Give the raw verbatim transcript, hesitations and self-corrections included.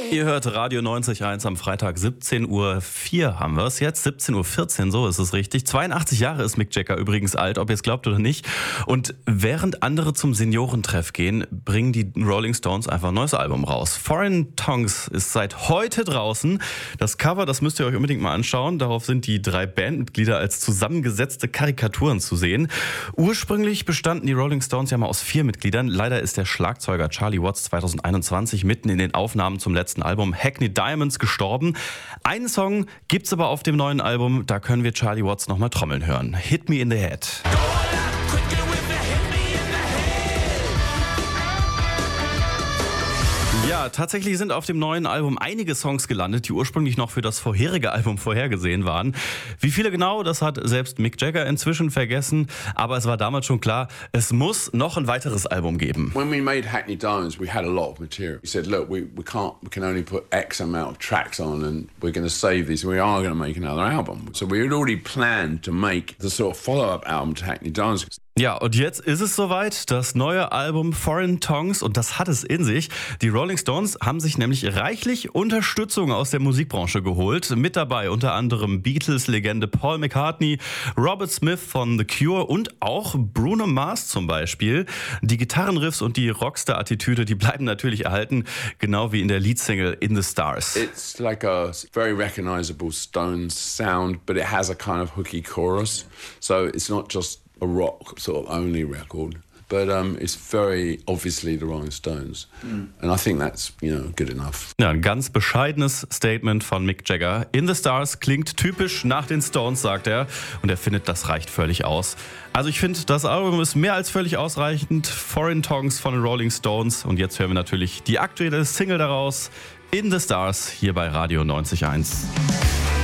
Ihr hört Radio neunzig Komma eins am Freitag, siebzehn Uhr vier haben wir es jetzt, siebzehn Uhr vierzehn, so ist es richtig. zweiundachtzig Jahre ist Mick Jagger übrigens alt, ob ihr es glaubt oder nicht. Und während andere zum Seniorentreff gehen, bringen die Rolling Stones einfach ein neues Album raus. Foreign Tongues ist seit heute draußen. Das Cover, das müsst ihr euch unbedingt mal anschauen. Darauf sind die drei Bandmitglieder als zusammengesetzte Karikaturen zu sehen. Ursprünglich bestanden die Rolling Stones ja mal aus vier Mitgliedern. Leider ist der Schlagzeuger Charlie Watts zweitausendeinundzwanzig mitten in den Aufnahmen zum letzten Album Hackney Diamonds gestorben. Einen Song gibt's aber auf dem neuen Album, da können wir Charlie Watts nochmal trommeln hören. Hit Me in the Head. Ja, tatsächlich sind auf dem neuen Album einige Songs gelandet, die ursprünglich noch für das vorherige Album vorhergesehen waren. Wie viele genau, das hat selbst Mick Jagger inzwischen vergessen, aber es war damals schon klar, es muss noch ein weiteres Album geben. When we made Hackney Diamonds, we had a lot of material. We said, look, we, we can't, we can only put X amount of tracks on and we're going to save these. We are going to make another album. So we had already planned to make the sort of follow-up album to Hackney Diamonds. Ja, und jetzt ist es soweit, das neue Album Foreign Tongues, und das hat es in sich. Die Rolling Stones haben sich nämlich reichlich Unterstützung aus der Musikbranche geholt. Mit dabei unter anderem Beatles-Legende Paul McCartney, Robert Smith von The Cure und auch Bruno Mars zum Beispiel. Die Gitarrenriffs und die Rockstar-Attitüde, die bleiben natürlich erhalten, genau wie in der Leadsingle In the Stars. It's like a very recognizable Stones sound, but it has a kind of hooky chorus. So it's not just a rock sort of only record, but um, it's very obviously the Rolling Stones, mm. and I think that's, you know, good enough. Ja, ein ganz bescheidenes Statement von Mick Jagger. In the Stars klingt typisch nach den Stones, sagt er, und er findet, das reicht völlig aus. Also ich finde, das Album ist mehr als völlig ausreichend. Foreign Tongues von den Rolling Stones, und jetzt hören wir natürlich die aktuelle Single daraus, In the Stars, hier bei Radio neunzig Komma eins.